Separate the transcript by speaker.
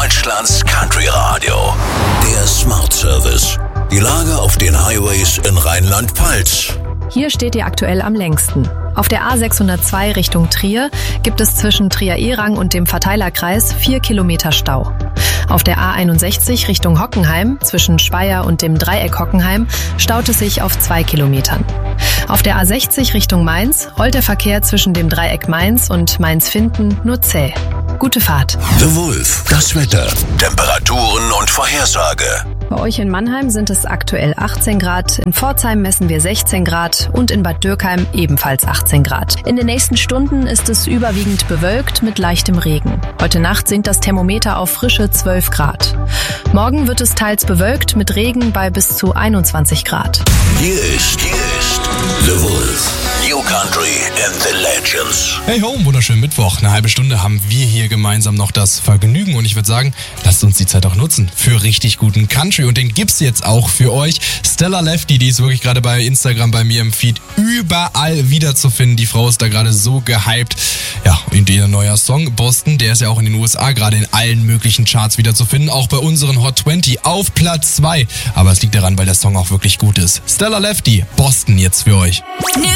Speaker 1: Deutschlands Country Radio. Der Smart Service. Die Lage auf den Highways in Rheinland-Pfalz.
Speaker 2: Hier steht ihr aktuell am längsten. Auf der A602 Richtung Trier gibt es zwischen Trier-Ehrang und dem Verteilerkreis 4 Kilometer Stau. Auf der A61 Richtung Hockenheim zwischen Speyer und dem Dreieck Hockenheim staut es sich auf 2 Kilometern. Auf der A60 Richtung Mainz rollt der Verkehr zwischen dem Dreieck Mainz und Mainz-Finden nur zäh. Gute Fahrt.
Speaker 1: The Wolf, das Wetter, Temperaturen und Vorhersage.
Speaker 2: Bei euch in Mannheim sind es aktuell 18 Grad, in Pforzheim messen wir 16 Grad und in Bad Dürkheim ebenfalls 18 Grad. In den nächsten Stunden ist es überwiegend bewölkt mit leichtem Regen. Heute Nacht sinkt das Thermometer auf frische 12 Grad. Morgen wird es teils bewölkt mit Regen bei bis zu 21 Grad.
Speaker 1: Hier ist The Wolf. New Country and the Legends.
Speaker 3: Hey ho, wunderschönen Mittwoch. Eine halbe Stunde haben wir hier gemeinsam noch das Vergnügen und ich würde sagen, lasst uns die Zeit auch nutzen für richtig guten Country und den gibt's jetzt auch für euch. Stella Lefty, die ist wirklich gerade bei Instagram bei mir im Feed überall wiederzufinden. Die Frau ist da gerade so gehypt. Ja, und ihr neuer Song Boston, der ist ja auch in den USA gerade in allen möglichen Charts wiederzufinden, auch bei unseren Hot 20 auf Platz 2. Aber es liegt daran, weil der Song auch wirklich gut ist. Stella Lefty, Boston jetzt für euch.
Speaker 4: New